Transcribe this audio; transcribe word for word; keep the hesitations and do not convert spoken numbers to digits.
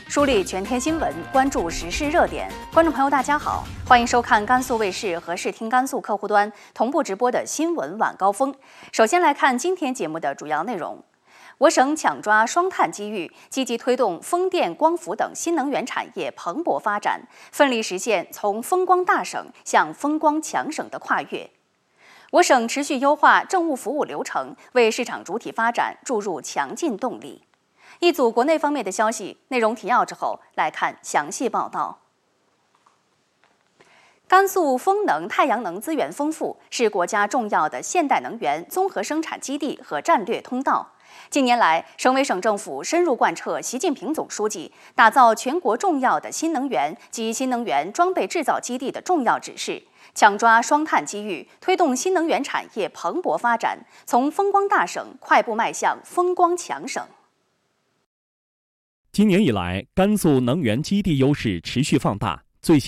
梳理全天新闻，关注时事热点。观众朋友，大家好，欢迎收看甘肃卫视和视听甘肃客户端同步直播的新闻晚高峰。首先来看今天节目的主要内容。我省抢抓双碳机遇，积极推动风电、光伏等新能源产业蓬勃发展，奋力实现从风光大省向风光强省的跨越。我省持续优化政务服务流程，为市场主体发展注入强劲动力。一组国内方面的消息，内容提要之后来看详细报道。甘肃风能、太阳能资源丰富，是国家重要的现代能源综合生产基地和战略通道。近年来，省委省政府深入贯彻习近平总书记打造全国重要的新能源及新能源装备制造基地的重要指示，抢抓双碳机遇，推动新能源产业蓬勃发展，从风光大省快步迈向风光强省。 今年以来，甘肃能源基地优势持续放大，